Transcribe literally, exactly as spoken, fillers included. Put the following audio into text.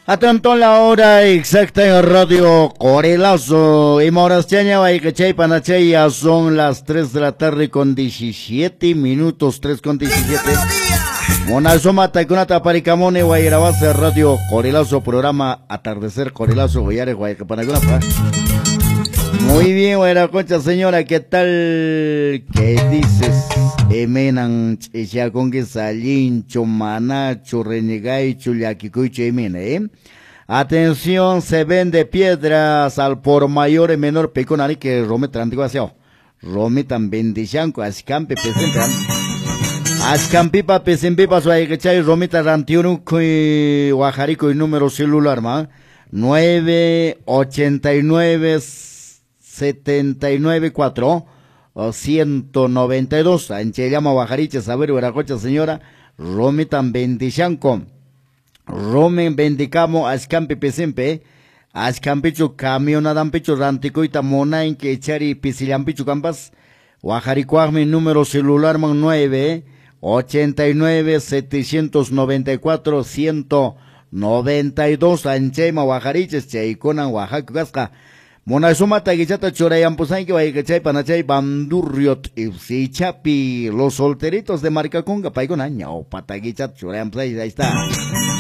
Atento la hora exacta en Radio Corelazo. Y Morastiaña, Baicachay, Panachay, ya son las tres de la tarde con diecisiete minutos, tres con diecisiete. Monazoma, Taicunata, Paricamone, Guayrabase, Radio Corelazo, programa Atardecer Corelazo, Guayare, Guaycapanaguna. Muy bien, buena concha, señora, ¿qué tal? ¿Qué dices? Emenan, Echacongue, Salincho, Manacho, Renegay, Chuliaquicucho, Emena, ¿eh? Atención, se vende piedras al por mayor y menor peconari que Rome Tranticuacio. Rome también de Chanco, Ascampe, presente. Ascampipa, Pesempipa, Suayechay, Rome Tarantiuno, Guajarico y número celular, ma. nueve ochenta y nueve setenta y nueve cuatro ciento noventa y dos. Anchellama Guajariche, Saber, Hueracocha, señora. Rome también de Chanco. Rome bendicamo ascampi pesempe, ascampichu camion adampichu ranticoita mona en que echari pisilampichu campas, Guajaricuagmi número celular man nueve, ochenta y nueve, setecientos noventa y cuatro, ciento noventa y dos, anchema Guajariches, chaikonan Oaxaca casca, mona suma taguichata chorayampusay que vaicachay panachay bandurriot, y chapi, los solteritos de Maricaconga, paigonaña, o pataguichat chorayampusay, ahí está.